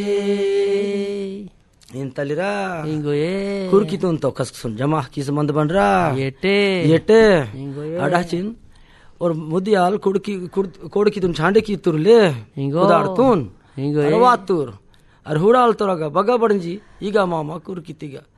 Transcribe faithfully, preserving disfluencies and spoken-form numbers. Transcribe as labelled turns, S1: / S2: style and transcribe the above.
S1: ಇಂತಲ್ಲಿರಾ
S2: ಹಿಂಗೋಯೇ
S1: ಕುರ್ಕಿತು ಅಂತ ಕಸ್ಕುನ್ ಜಮಾ ಕಿಸ್ ಮಂದ್ ಬಂದ್ರಾ
S2: ಎಟೆ
S1: ಎಟೆ
S2: ಹಿಂಗೋಯೇ
S1: ಅಡಾಚಿನ್ और मुदियाल कुड़की कोड़की तुम छांडे की तुरले उदारतून
S2: ಹಿಂಗೋಯೇ
S1: ಅರವಾತೂರ್ ಅರ್ ಹುಡಾಲ್ ತೊರಗ ಬಗ ಬಡಂಜಿ ಈಗ ಮಾಮ ಕುರ್ಕಿತಿಗ